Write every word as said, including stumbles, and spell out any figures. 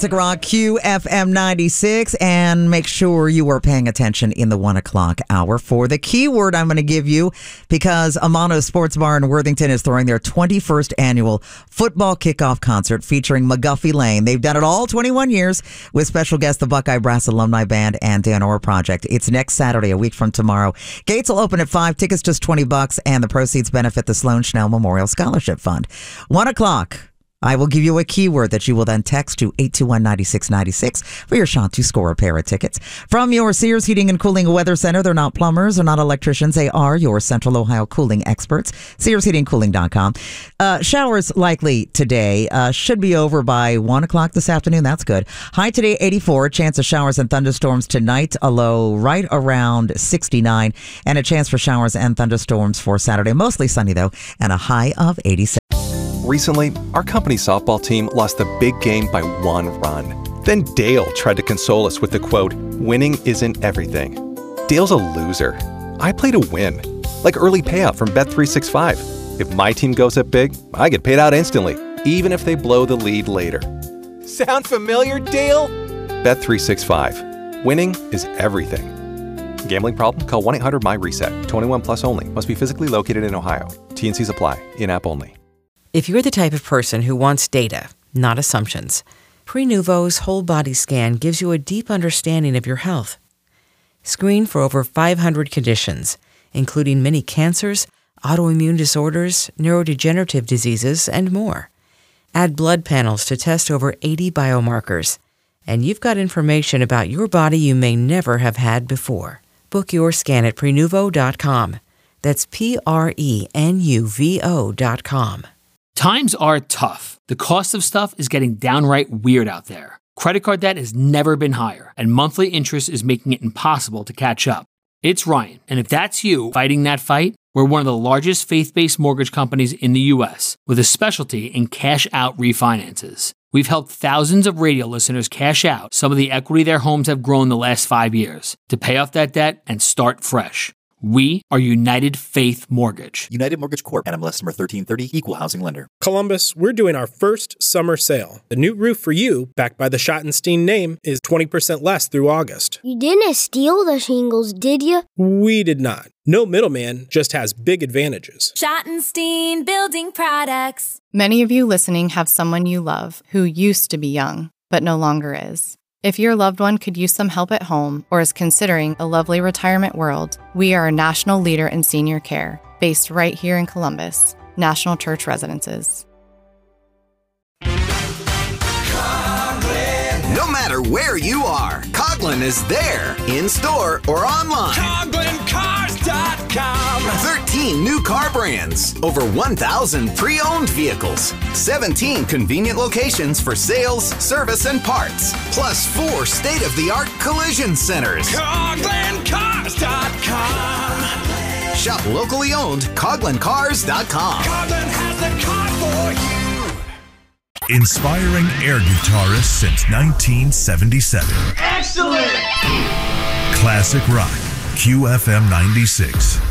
Rock Q F M ninety-six, and make sure you are paying attention in the one o'clock hour for the keyword I'm going to give you, because Amano Sports Bar in Worthington is throwing their twenty-first annual football kickoff concert featuring McGuffey Lane. They've done it all twenty-one years with special guests, the Buckeye Brass Alumni Band and Dan Orr Project. It's next Saturday, a week from tomorrow. Gates will open at five, tickets just twenty bucks, and the proceeds benefit the Sloan Schnell Memorial Scholarship Fund. One o'clock. I will give you a keyword that you will then text to eight two one, nine six nine six for your shot to score a pair of tickets. From your Sears Heating and Cooling Weather Center, they're not plumbers, they're not electricians, they are your Central Ohio cooling experts. Sears Heating Cooling dot com. Uh, showers likely today. Uh, should be over by one o'clock this afternoon. That's good. High today, eighty-four. Chance of showers and thunderstorms tonight. A low right around sixty-nine. And a chance for showers and thunderstorms for Saturday. Mostly sunny, though, and a high of eighty-seven. Recently, our company softball team lost the big game by one run. Then Dale tried to console us with the quote, "Winning isn't everything." Dale's a loser. I play to win. Like early payout from Bet three sixty-five. If my team goes up big, I get paid out instantly, even if they blow the lead later. Sound familiar, Dale? Bet three sixty-five. Winning is everything. Gambling problem? Call one eight hundred M Y reset. twenty-one plus only. Must be physically located in Ohio. T and Cs apply. In-app only. If you're the type of person who wants data, not assumptions, Prenuvo's whole body scan gives you a deep understanding of your health. Screen for over five hundred conditions, including many cancers, autoimmune disorders, neurodegenerative diseases, and more. Add blood panels to test over eighty biomarkers, and you've got information about your body you may never have had before. Book your scan at Prenuvo dot com. That's P R E N U V O dot com. Times are tough. The cost of stuff is getting downright weird out there. Credit card debt has never been higher, and monthly interest is making it impossible to catch up. It's Ryan, and if that's you fighting that fight, we're one of the largest faith-based mortgage companies in the U S with a specialty in cash-out refinances. We've helped thousands of radio listeners cash out some of the equity their homes have grown the last five years to pay off that debt and start fresh. We are United Faith Mortgage. United Mortgage Corp. N M L S number thirteen thirty, Equal Housing Lender. Columbus, we're doing our first summer sale. The new roof for you, backed by the Schottenstein name, is twenty percent less through August. You didn't steal the shingles, did you? We did not. No middleman, just has big advantages. Schottenstein Building Products. Many of you listening have someone you love who used to be young, but no longer is. If your loved one could use some help at home or is considering a lovely retirement world, we are a national leader in senior care, based right here in Columbus. National Church Residences. No matter where you are, Coghlan is there, in store or online. Coghlan Cars dot com. thirteen new car brands, over one thousand pre-owned vehicles, seventeen convenient locations for sales, service, and parts, plus four state-of-the-art collision centers. Coghlan Cars dot com. Shop locally owned, Coghlan Cars dot com. Coghlan has the car for you. Inspiring air guitarist since nineteen seventy-seven. Excellent! Classic rock, Q F M ninety-six.